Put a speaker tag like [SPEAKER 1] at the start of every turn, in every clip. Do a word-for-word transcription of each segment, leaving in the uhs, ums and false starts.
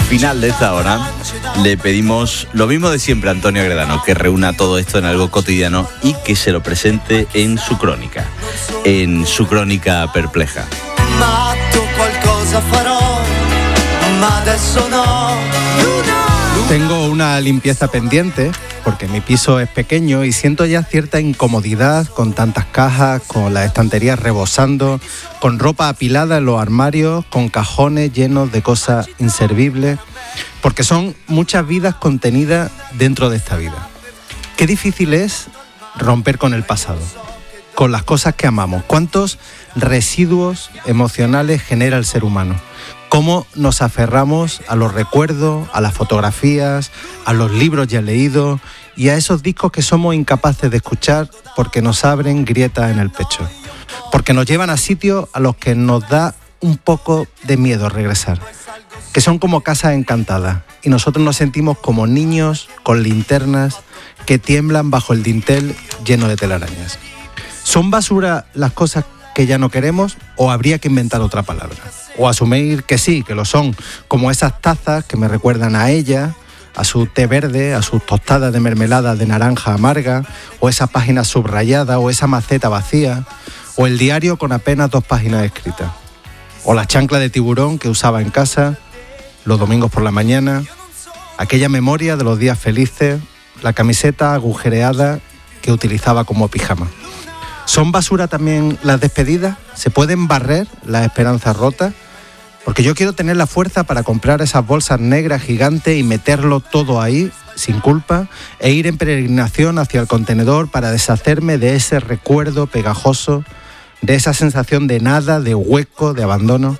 [SPEAKER 1] final de esta hora le pedimos lo mismo de siempre a Antonio Agredano, que reúna todo esto en algo cotidiano y que se lo presente en su crónica, en su crónica perpleja.
[SPEAKER 2] Tengo una limpieza pendiente porque mi piso es pequeño y siento ya cierta incomodidad con tantas cajas, con las estanterías rebosando, con ropa apilada en los armarios, con cajones llenos de cosas inservibles, porque son muchas vidas contenidas dentro de esta vida. Qué difícil es romper con el pasado, con las cosas que amamos. ¿Cuántos residuos emocionales genera el ser humano? Cómo nos aferramos a los recuerdos, a las fotografías, a los libros ya leídos y a esos discos que somos incapaces de escuchar porque nos abren grietas en el pecho, porque nos llevan a sitios a los que nos da un poco de miedo regresar, que son como casas encantadas y nosotros nos sentimos como niños con linternas que tiemblan bajo el dintel lleno de telarañas. ¿Son basura las cosas que ya no queremos o habría que inventar otra palabra? O asumir que sí, que lo son, como esas tazas que me recuerdan a ella, a su té verde, a sus tostadas de mermelada de naranja amarga, o esa página subrayada, o esa maceta vacía, o el diario con apenas dos páginas escritas, o la chancla de tiburón que usaba en casa, los domingos por la mañana, aquella memoria de los días felices, la camiseta agujereada que utilizaba como pijama. ¿Son basura también las despedidas? ¿Se pueden barrer las esperanzas rotas? Porque yo quiero tener la fuerza para comprar esas bolsas negras gigantes y meterlo todo ahí, sin culpa, e ir en peregrinación hacia el contenedor para deshacerme de ese recuerdo pegajoso, de esa sensación de nada, de hueco, de abandono,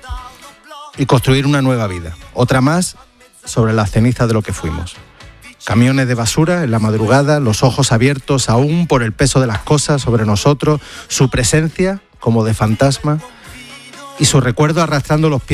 [SPEAKER 2] y construir una nueva vida. Otra más sobre las cenizas de lo que fuimos. Camiones de basura en la madrugada, los ojos abiertos aún por el peso de las cosas sobre nosotros, su presencia como de fantasma y su recuerdo arrastrando los pies